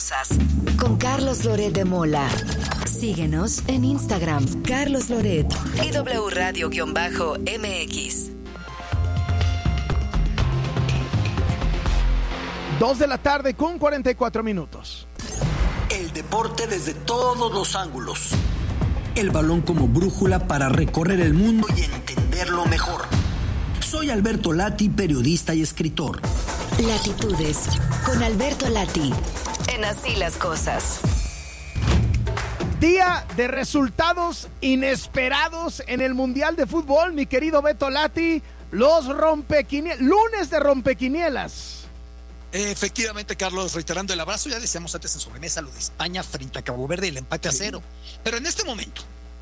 cosas. Con Carlos Loret de Mola. Síguenos en Instagram, Carlos Loret y W Radio-MX. 2 de la tarde con 44 minutos. El deporte desde todos los ángulos. El balón como brújula para recorrer el mundo y entenderlo mejor. Soy Alberto Lati, periodista y escritor. Latitudes con Alberto Lati. En Así las Cosas. Día de resultados inesperados en el Mundial de Fútbol, mi querido Beto Lati. Los rompequinielas, lunes de rompequinielas. Efectivamente, Carlos, reiterando el abrazo, ya decíamos antes en sobremesa lo de España frente a Cabo Verde y el empate a 0. Pero en este momento,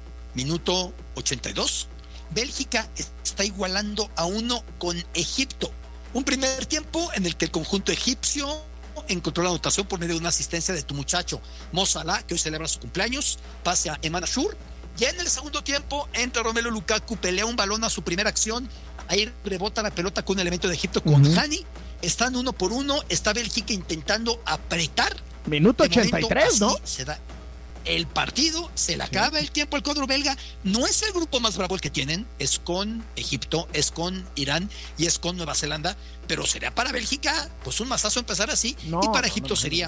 minuto 82, Bélgica está igualando a 1 con Egipto. Un primer tiempo en el que el conjunto egipcio encontró la anotación por medio de una asistencia de tu muchacho Mo Salah, que hoy celebra su cumpleaños, pase a Eman Ashur. Ya en el segundo tiempo entra Romelu Lukaku, pelea un balón a su primera acción, ahí rebota la pelota con un elemento de Egipto con Hani. Están 1 por 1, está Bélgica intentando apretar. Minuto 83, ¿no? Se da el partido, se le acaba el tiempo al cuadro belga. No es el grupo más bravo el que tienen, es con Egipto, es con Irán y es con Nueva Zelanda, pero sería para Bélgica pues un mazazo empezar así, y para Egipto sería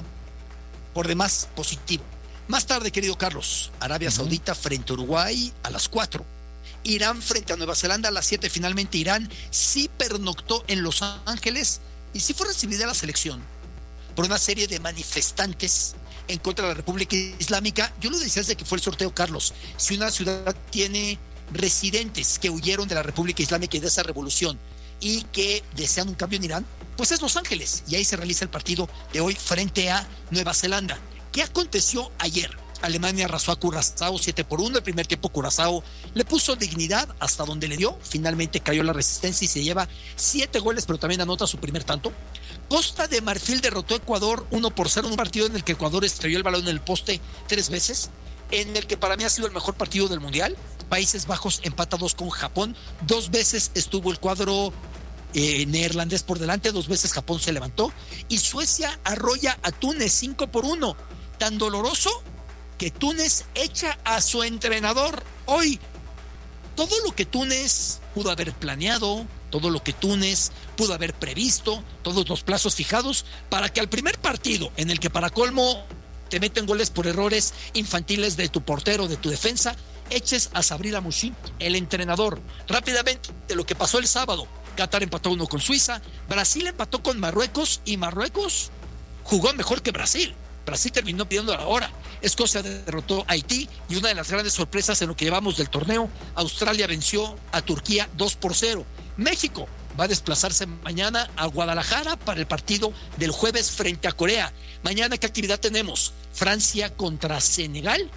por demás positivo. Más tarde, querido Carlos, Arabia Saudita frente a Uruguay a las 4. Irán frente a Nueva Zelanda a las 7. Finalmente Irán sí pernoctó en Los Ángeles y sí fue recibida la selección por una serie de manifestantes en contra de la República Islámica. Yo lo decía desde que fue el sorteo, Carlos. Si una ciudad tiene residentes que huyeron de la República Islámica y de esa revolución y que desean un cambio en Irán, pues es Los Ángeles, y ahí se realiza el partido de hoy frente a Nueva Zelanda. ¿Qué aconteció ayer? Alemania arrasó a Curazao 7 por 1. El primer tiempo Curazao le puso dignidad hasta donde le dio. Finalmente cayó la resistencia y se lleva 7 goles, pero también anota su primer tanto. Costa de Marfil derrotó a Ecuador 1 por 0 en un partido en el que Ecuador estrelló el balón en el poste 3 veces, en el que para mí ha sido el mejor partido del Mundial. Países Bajos empata 2 con Japón. 2 veces estuvo el cuadro neerlandés por delante, 2 veces Japón se levantó, y Suecia arrolla a Túnez 5 por 1. Tan doloroso que Túnez echa a su entrenador hoy. Todo lo que Túnez pudo haber planeado, todo lo que Túnez pudo haber previsto, todos los plazos fijados para que al primer partido, en el que para colmo te meten goles por errores infantiles de tu portero, de tu defensa, eches a Sabri Lamouchi, el entrenador. Rápidamente, de lo que pasó el sábado, Qatar empató 1 con Suiza, Brasil empató con Marruecos y Marruecos jugó mejor que Brasil. Brasil terminó pidiendo la hora. Escocia derrotó a Haití, y una de las grandes sorpresas en lo que llevamos del torneo, Australia venció a Turquía 2 por 0. México va a desplazarse mañana a Guadalajara para el partido del jueves frente a Corea. Mañana, ¿qué actividad tenemos? Francia contra Senegal,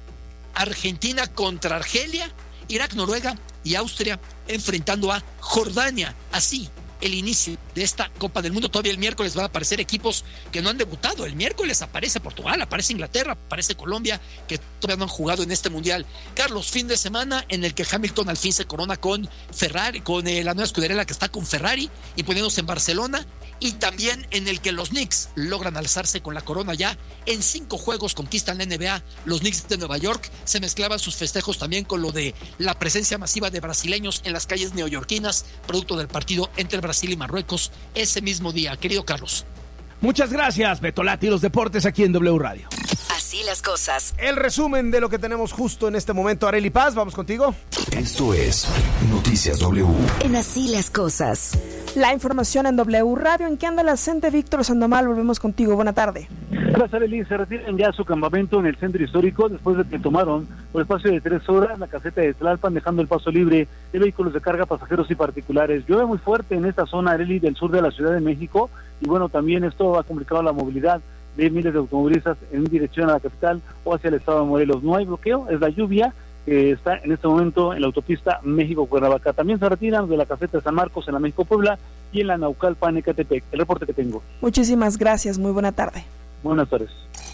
Argentina contra Argelia, Irak, Noruega y Austria enfrentando a Jordania. Así el inicio de esta Copa del Mundo. Todavía el miércoles van a aparecer equipos que no han debutado. El miércoles aparece Portugal, aparece Inglaterra, aparece Colombia, que todavía no han jugado en este Mundial. Carlos, fin de semana en el que Hamilton al fin se corona con Ferrari, con la nueva escudería que está con Ferrari y poniéndose en Barcelona, y también en el que los Knicks logran alzarse con la corona. Ya en 5 juegos conquistan la NBA los Knicks de Nueva York. Se mezclaban sus festejos también con lo de la presencia masiva de brasileños en las calles neoyorquinas, producto del partido entre Brasil y Marruecos ese mismo día. Querido Carlos. Muchas gracias, Beto Lati, los deportes aquí en W Radio. Así las cosas. El resumen de lo que tenemos justo en este momento. Arely Paz, vamos contigo. Esto es Noticias W. En Así las Cosas. La información en W Radio. ¿En qué anda la CENTE? Víctor Sandoval, volvemos contigo. Buena tarde. Gracias, Arely. Se retiran ya a su campamento en el centro histórico después de que tomaron por espacio de 3 horas la caseta de Tlalpan, dejando el paso libre de vehículos de carga, pasajeros y particulares. Llueve muy fuerte en esta zona, Arely, del sur de la Ciudad de México, y bueno, también esto ha complicado la movilidad de miles de automovilistas en dirección a la capital o hacia el estado de Morelos. No hay bloqueo, es la lluvia que está en este momento en la autopista México-Cuernavaca. También se retiran de la caseta de San Marcos en la México-Puebla y en la Naucalpan, Ecatepec. El reporte que tengo. Muchísimas gracias, muy buena tarde. Buenas tardes.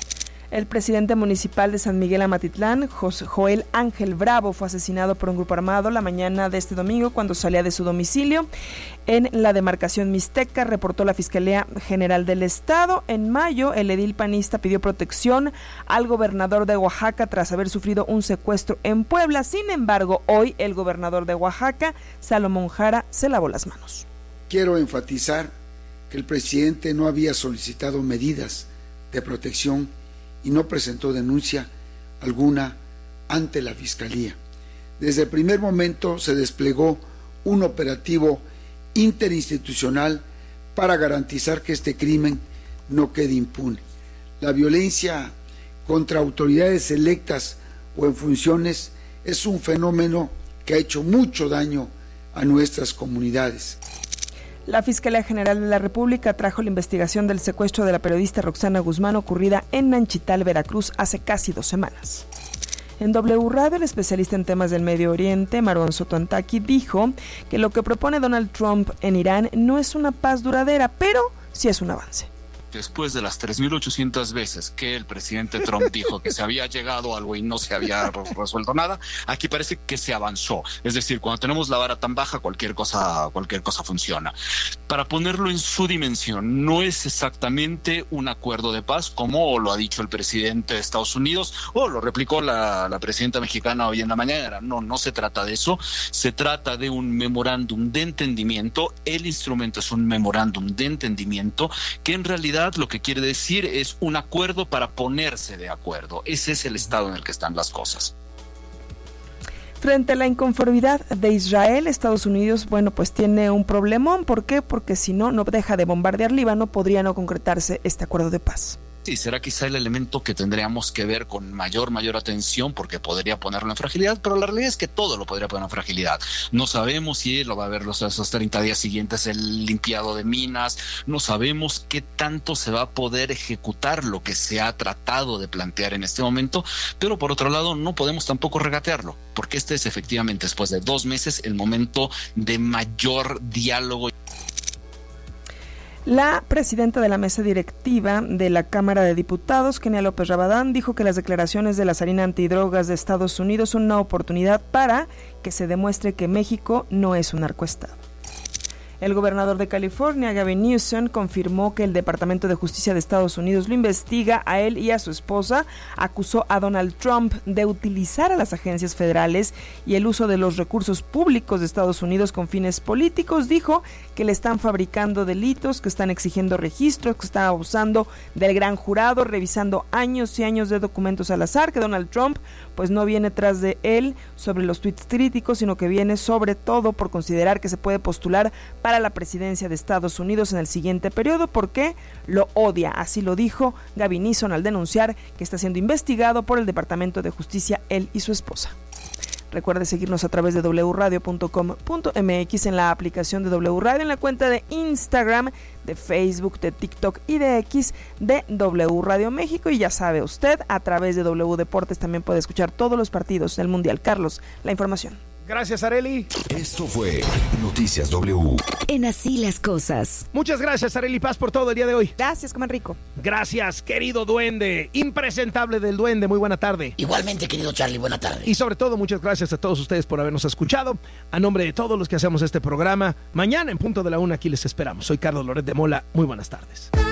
El presidente municipal de San Miguel Amatitlán, Joel Ángel Bravo, fue asesinado por un grupo armado la mañana de este domingo cuando salía de su domicilio en la demarcación Mixteca, reportó la Fiscalía General del Estado. En mayo, el edil panista pidió protección al gobernador de Oaxaca tras haber sufrido un secuestro en Puebla. Sin embargo, hoy el gobernador de Oaxaca, Salomón Jara, se lavó las manos. Quiero enfatizar que el presidente no había solicitado medidas de protección y no presentó denuncia alguna ante la Fiscalía. Desde el primer momento se desplegó un operativo interinstitucional para garantizar que este crimen no quede impune. La violencia contra autoridades electas o en funciones es un fenómeno que ha hecho mucho daño a nuestras comunidades. La Fiscalía General de la República trajo la investigación del secuestro de la periodista Roxana Guzmán ocurrida en Nanchital, Veracruz, hace casi 2 semanas. En W Radio, el especialista en temas del Medio Oriente, Marwan Sotontaki, dijo que lo que propone Donald Trump en Irán no es una paz duradera, pero sí es un avance. Después de las 3.800 veces que el presidente Trump dijo que se había llegado a algo y no se había resuelto nada, aquí parece que se avanzó. Es decir, cuando tenemos la vara tan baja, cualquier cosa funciona. Para ponerlo en su dimensión, no es exactamente un acuerdo de paz, como lo ha dicho el presidente de Estados Unidos, o lo replicó la presidenta mexicana hoy en la mañana. No se trata de eso. Se trata de un memorándum de entendimiento. El instrumento es un memorándum de entendimiento que en realidad lo que quiere decir es un acuerdo para ponerse de acuerdo. Ese es el estado en el que están las cosas. Frente a la inconformidad de Israel, Estados Unidos, pues tiene un problemón. ¿Por qué? Porque si no deja de bombardear Líbano, podría no concretarse este acuerdo de paz. Sí, será quizá el elemento que tendríamos que ver con mayor atención, porque podría ponerlo en fragilidad, pero la realidad es que todo lo podría poner en fragilidad. No sabemos si lo va a haber esos 30 días siguientes el limpiado de minas, no sabemos qué tanto se va a poder ejecutar lo que se ha tratado de plantear en este momento, pero por otro lado no podemos tampoco regatearlo, porque este es efectivamente, después de 2 meses, el momento de mayor diálogo. La presidenta de la mesa directiva de la Cámara de Diputados, Kenia López Rabadán, dijo que las declaraciones de la Sarina Antidrogas de Estados Unidos son una oportunidad para que se demuestre que México no es un narcoestado. El gobernador de California, Gavin Newsom, confirmó que el Departamento de Justicia de Estados Unidos lo investiga a él y a su esposa. Acusó a Donald Trump de utilizar a las agencias federales y el uso de los recursos públicos de Estados Unidos con fines políticos. Dijo que le están fabricando delitos, que están exigiendo registros, que están abusando del gran jurado, revisando años y años de documentos al azar, que Donald Trump no viene tras de él sobre los tweets críticos, sino que viene sobre todo por considerar que se puede postular para la presidencia de Estados Unidos en el siguiente periodo porque lo odia. Así lo dijo Gavin Newsom al denunciar que está siendo investigado por el Departamento de Justicia él y su esposa. Recuerde seguirnos a través de wradio.com.mx, en la aplicación de W Radio, en la cuenta de Instagram, de Facebook, de TikTok y de X de W Radio México. Y ya sabe usted, a través de W Deportes también puede escuchar todos los partidos del Mundial. Carlos, la información. Gracias, Arely. Esto fue Noticias W. En Así las Cosas. Muchas gracias, Arely Paz, por todo el día de hoy. Gracias, Coman Rico. Gracias, querido duende, impresentable del duende, muy buena tarde. Igualmente, querido Charlie, buena tarde. Y sobre todo, muchas gracias a todos ustedes por habernos escuchado. A nombre de todos los que hacemos este programa, mañana en punto de la 1 aquí les esperamos. Soy Carlos Loret de Mola, muy buenas tardes.